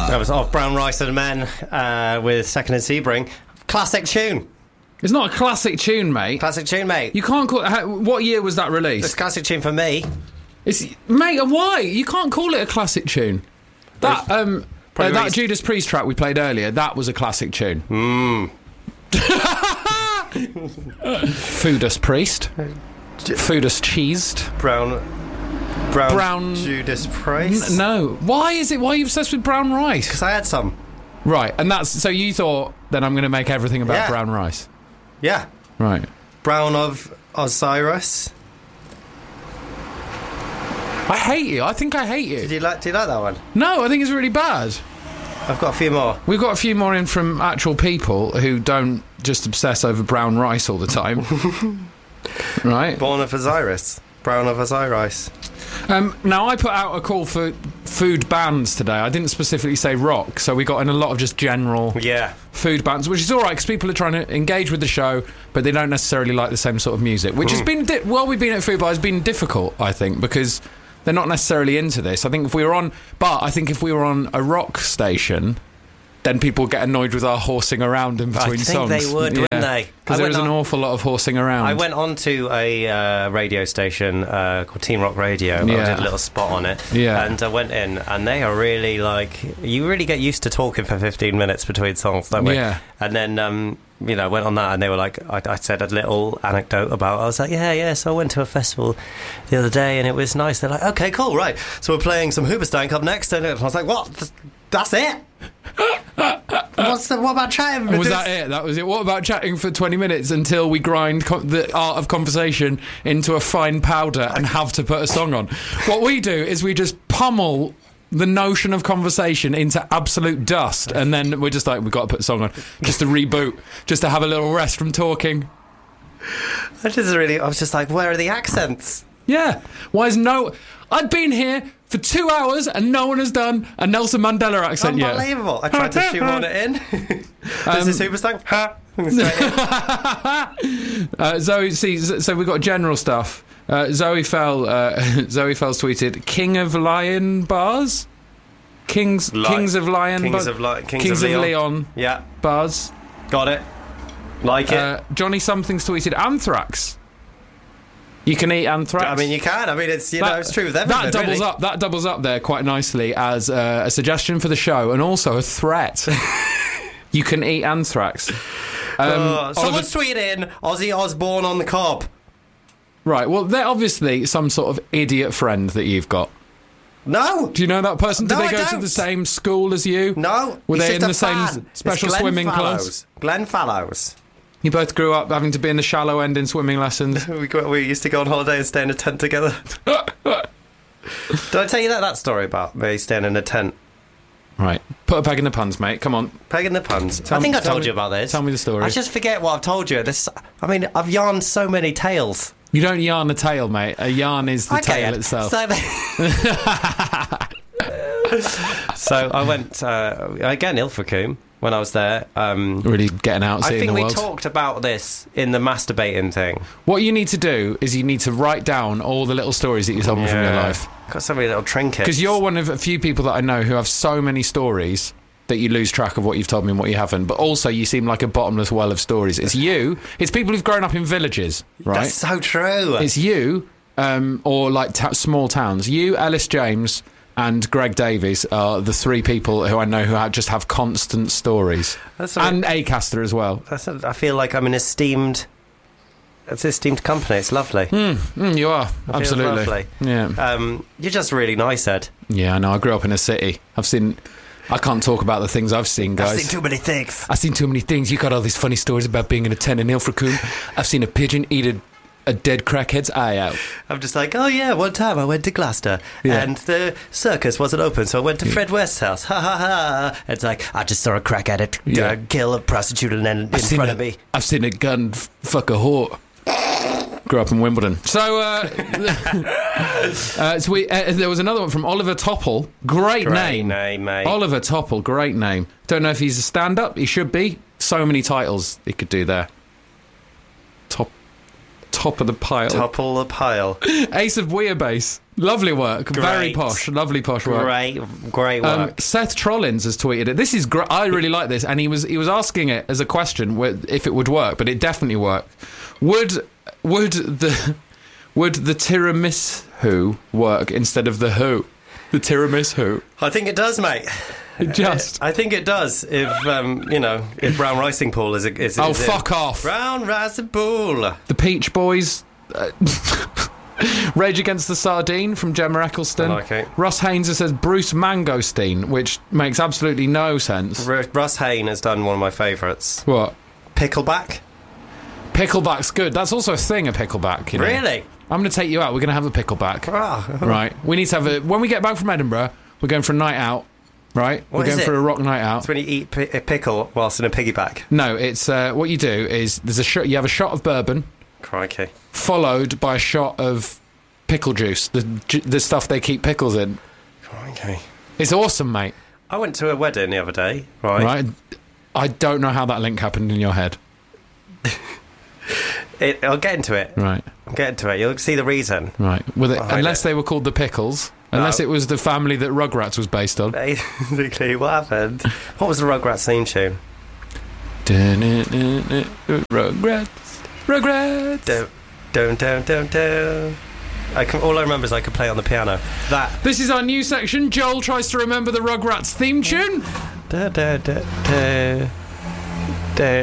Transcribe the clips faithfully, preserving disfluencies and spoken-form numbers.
That was off Brown Rice and Men uh, with Second and Sebring. Classic tune. It's not a classic tune, mate. Classic tune, mate. You can't call. How, what year was that released? It's a classic tune for me. It's mate. Why? You can't call it a classic tune. That um, uh, that Judas Priest track we played earlier. That was a classic tune. Mmm. Foodus Priest. Foodus cheesed. Brown. Brown. Brown. Judas Priest. N- no. Why is it? Why are you obsessed with brown rice? Because I had some. Right, and that's so you thought then I'm going to make everything about Yeah. brown rice. Yeah. Right. Brown of Osiris. I hate you. I think I hate you. Did you like? Do you like that one? No, I think it's really bad. I've got a few more. We've got a few more in from actual people who don't just obsess over brown rice all the time. Right. Born of Osiris. Brown of Osiris. Um, now, I put out a call for food bands today. I didn't specifically say rock, so we got in a lot of just general Yeah. food bands, which is all right because people are trying to engage with the show, but they don't necessarily like the same sort of music, which has been, di- while we've been at Food Bar, has been difficult, I think, because they're not necessarily into this. I think if we were on, but I think if we were on a rock station, then people get annoyed with our horsing around in between I think songs. they would, yeah. wouldn't they? Because I there is went an on- awful lot of horsing around. I went on to a uh, radio station uh, called Teen Rock Radio. Yeah. I did a little spot on it. Yeah. And I went in, and they are really like... You really get used to talking for fifteen minutes between songs, don't we? Yeah. And then, um, you know, I went on that, and they were like... I, I said a little anecdote about... I was like, yeah, yeah, so I went to a festival the other day, and it was nice. They're like, okay, cool, right. So we're playing some Hoobastank up next. And I was like, what? That's it? What's the, what about chatting? Was that it? That was it. What about chatting for twenty minutes until we grind co- the art of conversation into a fine powder and have to put a song on? What we do is we just pummel the notion of conversation into absolute dust, and then we're just like, we've got to put a song on, just to reboot, just to have a little rest from talking. I just really... I was just like, where are the accents? Yeah. Why is no... I've been here for two hours and no one has done a Nelson Mandela accent yet. Unbelievable. I tried to shoehorn it in. Um, This is Hoobastank. Ha! uh, Zoe, see, so we've got general stuff. Uh, Zoe Fell, uh, Zoe Fell's tweeted, King of Lion bars? Kings Li- Kings of Lion Kings bars? of Li- Kings Kings of of Leon. Leon Yeah, bars. got it. Like it. Uh, Johnny Something's tweeted, Anthrax. You can eat anthrax. I mean, you can. I mean, it's you know, it's true with everything. That doubles really. up. That doubles up there quite nicely as uh, a suggestion for the show and also a threat. You can eat anthrax. Um, Oh, someone's Oliver- tweeted in Ozzy Osbourne on the cob. Right. Well, they're obviously some sort of idiot friend that you've got. No. Do you know that person? Did No, they I go to don't. the same school as you? No. Were he's they in just the a same fan. s- special It's Glenn swimming Fallows. class? Glenn Fallows. You both grew up having to be in the shallow end in swimming lessons. We, go, we used to go on holiday and stay in a tent together. Did I tell you that that story about me staying in a tent? Right. Put a peg in the puns, mate. Come on. Peg in the puns. Tell I think me- I told tell you me- about this. tell me the story. I just forget what I've told you. This, I mean, I've yarned so many tales. You don't yarn a tale, mate. A yarn is the I tale get it. itself. So, so I went uh, again Ilfracombe when I was there. Um, Really getting out, I seeing think the we world. talked about this in the masturbating thing. What you need to do is you need to write down all the little stories that you told me from your life. Got so many little trinkets. Because you're one of a few people that I know who have so many stories that you lose track of what you've told me and what you haven't. But also, you seem like a bottomless well of stories. It's you. It's people who've grown up in villages, right? That's so true. It's you, um, or like ta- small towns. You, Ellis James, and Greg Davies are the three people who I know who ha- just have constant stories. That's a- and Acaster as well. That's a, I feel like I'm an esteemed. It's an esteemed company. It's lovely. Mm, mm, you are, feel absolutely. lovely. Yeah. Um, you're just really nice, Ed. Yeah, I know. I grew up in a city. I've seen... I can't talk about the things I've seen, guys. I've seen too many things. I've seen too many things. You got all these funny stories about being in a tent in Ilfracombe. I've seen a pigeon eat a, a dead crackhead's eye out. I'm just like, oh yeah, one time I went to Gloucester Yeah. and the circus wasn't open, so I went to Yeah. Fred West's house. Ha ha ha! It's like I just saw a crack addict Yeah. uh, kill a prostitute and then in I've seen front a, of me. I've seen a gun f- fuck a whore. Grew up in Wimbledon. So, uh, uh, so we, uh, there was another one from Oliver Topple. Great, Great name. name, mate. Oliver Topple, great name. Don't know if he's a stand-up. He should be. So many titles he could do there. Top, top of the pile. Topple the pile. Ace of Weirbass. Lovely work. Great. Very posh. Lovely posh work. Great, great work. Um, Seth Trollins has tweeted it. This is gr- I really like this, and he was he was asking it as a question wh- if it would work, but it definitely worked. Would would the would the tiramisu work instead of the who? The tiramisu. I think it does, mate. It just. I think it does. If um, you know, if Brown Rising Pool is, is, is Oh, is fuck in. off. Brown Rising Pool. The Peach Boys. Uh, Rage Against the Sardine from Gemma Eccleston. I like it. Russ Haynes says Bruce Mangostein, which makes absolutely no sense. R- Russ Hayne has done one of my favourites. What? Pickleback. Pickleback's good. That's also a thing, a pickleback. You know? Really? I'm going to take you out. We're going to have a pickleback. Ah. Right. We need to have a... When we get back from Edinburgh, we're going for a night out. Right? What we're is going it? for a rock night out. It's when you eat pi- a pickle whilst in a piggyback. No, it's... Uh, what you do is there's a shot... You have a shot of bourbon, Crikey. followed by a shot of pickle juice, the ju- the stuff they keep pickles in. Crikey. It's awesome, mate. I went to a wedding the other day, right? Right? I don't know how that link happened in your head. It, I'll get into it. Right. I'll get into it. You'll see the reason. Right. Well, it, I'll hide unless it. they were called the Pickles. Unless No. it was the family that Rugrats was based on. Basically, what happened? What was the Rugrats theme tune? Rugrats. Rugrats. Don't, don't, don't, don't, don't. I can, all I remember is I could play on the piano. That. This is our new section. Joel tries to remember the Rugrats theme tune. Da, da, da, da, da.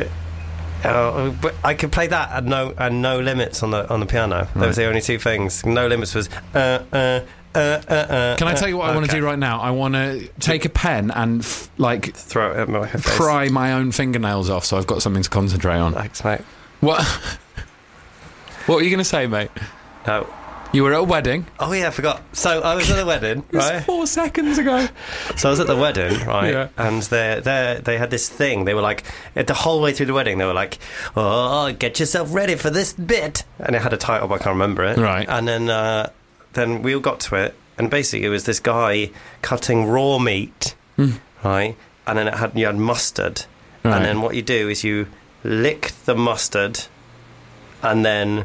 Oh, but I could play that and no and no limits on the on the piano. Right. Those were the only two things. No limits was. Uh, uh, uh, uh, uh, Can I tell you what uh, I want to okay. do right now? I want to take a pen and f- like Throw it at my face. pry my own fingernails off, so I've got something to concentrate on. Thanks, mate. What? What were you going to say, mate? No. You were at a wedding. Oh yeah, I forgot. So I was at a wedding, It was right? four seconds ago. So I was at the wedding, right? Yeah. And they they they had this thing. They were like, the whole way through the wedding, they were like, "Oh, get yourself ready for this bit," and it had a title, but I can't remember it. Right. And then uh, then we all got to it, and basically it was this guy cutting raw meat, Mm. right? And then it had you had mustard, Right. and then what you do is you lick the mustard, and then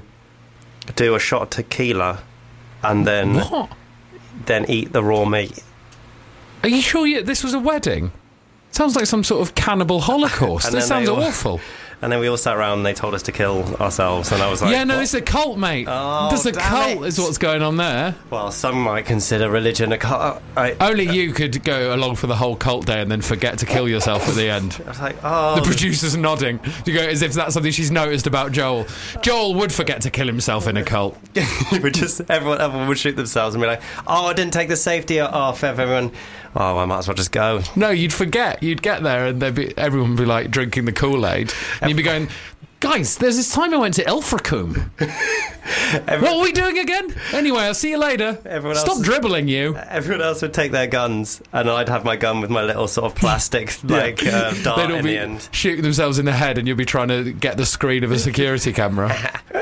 do a shot of tequila, and then What? then eat the raw meat. Are you sure you, this was a wedding? Sounds like some sort of cannibal holocaust. And This then they sounds all- awful. And then we all sat around and they told us to kill ourselves, and I was like, yeah, no, what? it's a cult, mate. Oh, There's a damn cult it. is what's going on there. Well, some might consider religion a cult. I, Only you could go along for the whole cult day and then forget to kill yourself at the end. I was like, oh. The producer's nodding. You go as if that's something she's noticed about Joel. Joel would forget to kill himself in a cult. would just everyone, everyone would shoot themselves and be like, oh, I didn't take the safety off. Everyone, oh, I might as well just go. No, you'd forget. You'd get there and there'd be, everyone would be like drinking the Kool-Aid. And you'd be going, guys, there's this time I went to Ilfracombe. What are we doing again? Anyway, I'll see you later. Everyone Stop else- dribbling, you. Everyone else would take their guns, and I'd have my gun with my little sort of plastic like uh, dart They'd all in be the end. shooting themselves in the head and you'll be trying to get the screen of a security camera.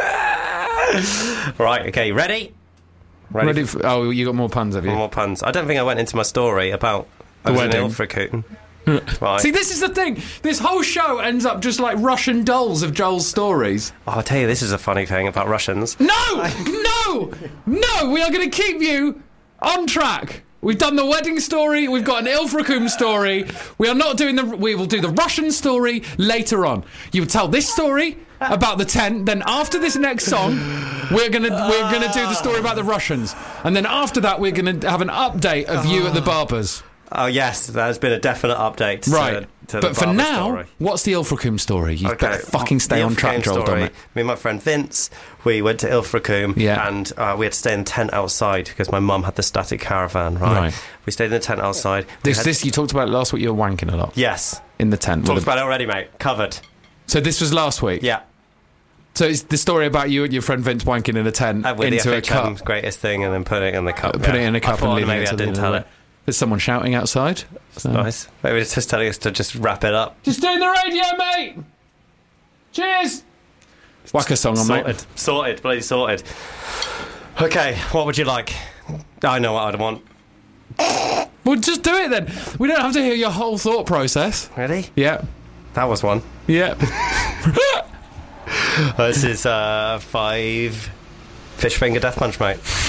Right, okay, ready? Ready for, oh, you got more puns, have you? More puns. I don't think I went into my story about I The was wedding. in Ilfracombe. Right. See, this is the thing. This whole show ends up just like Russian dolls of Joel's stories. Oh, I'll tell you, this is a funny thing about Russians. No! No! No! We are going to keep you on track. We've done the wedding story. We've got an Ilfracombe story. We are not doing the... We will do the Russian story later on. You will tell this story about the tent. Then after this next song, we're going to we're going to do the story about the Russians. And then after that, we're going to have an update of you at the barber's. Oh, yes, there's been a definite update. To, Right. to the But for barber now, story. what's the Ilfracombe story? You Okay. better fucking stay The on track, Ilfracombe Joel story, Dommett. Me and my friend Vince, we went to Ilfracombe, Yeah. and uh, we had to stay in the tent outside because my mum had the static caravan, right? Right. We stayed in the tent outside. We This, had- this you talked about it last week. You were wanking a lot Yes. in the tent. Talked with a- about it already, mate. Covered. So this was last week. Yeah. So it's the story about you and your friend Vince wanking in a tent Uh, with into the a F H M's cup. greatest thing and then putting it in the cup. Put it yeah. in a cup I thought and leaving maybe it I till the didn't end tell of it. the There's someone shouting outside. So- Nice. Maybe it's just telling us to just wrap it up. Just doing the radio, mate. Cheers. Whack a song on, Sorted. mate. Sorted. Bloody sorted. Okay, what would you like? I know what I'd want. Well, just do it then. We don't have to hear your whole thought process. Ready? Yeah. That was one. Yeah. This is uh, five fish finger death punch, mate.